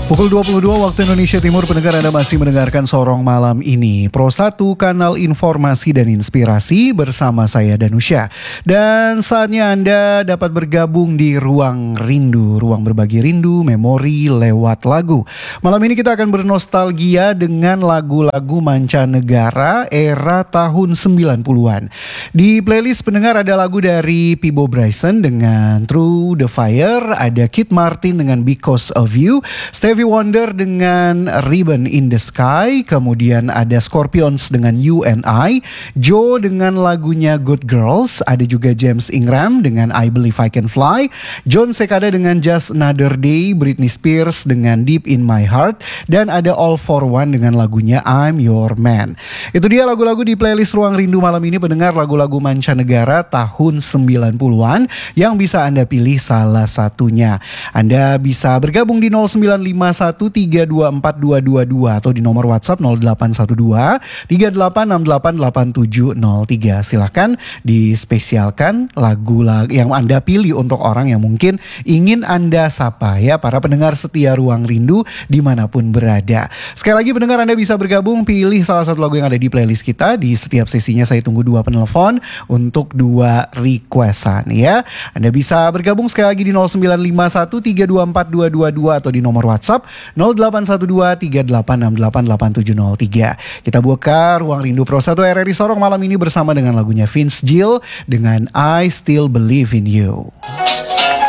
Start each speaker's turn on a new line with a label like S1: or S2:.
S1: Pukul 22 waktu Indonesia Timur, pendengar Anda masih mendengarkan Sorong Malam ini. Pro 1 kanal informasi dan inspirasi bersama saya Danusya. Dan saatnya Anda dapat bergabung di Ruang Rindu, ruang berbagi rindu, memori lewat lagu. Malam ini kita akan bernostalgia dengan lagu-lagu mancanegara era tahun 90-an. Di playlist pendengar ada lagu dari Peabo Bryson dengan Through the Fire, ada Kid Martin dengan Because of You, Stevie Wonder dengan Ribbon in the Sky, kemudian ada Scorpions dengan You and I, Joe dengan lagunya Good Girls, ada juga James Ingram dengan I Believe I Can Fly, John Cicada dengan Just Another Day, Britney Spears dengan Deep in My Heart, dan ada All for One dengan lagunya I'm Your Man. Itu dia lagu-lagu di playlist Ruang Rindu malam ini, pendengar, lagu-lagu mancanegara tahun 90-an yang bisa Anda pilih salah satunya. Anda bisa bergabung di 0951324222 atau di nomor WhatsApp 081238688703. Silakan dispesialkan lagu-lagu yang Anda pilih untuk orang yang mungkin ingin Anda sapa ya, para pendengar setia Ruang Rindu dimanapun berada. Sekali lagi pendengar, Anda bisa bergabung, pilih salah satu lagu yang ada di playlist kita. Di setiap sesinya saya tunggu 2 penelpon untuk 2 requestan ya. Anda bisa bergabung sekali lagi di 0951324222 atau di nomor WhatsApp 081238688703. Kita buka Ruang Rindu Pro 1 RRI Sorong malam ini bersama dengan lagunya Vince Gill dengan I Still Believe in You.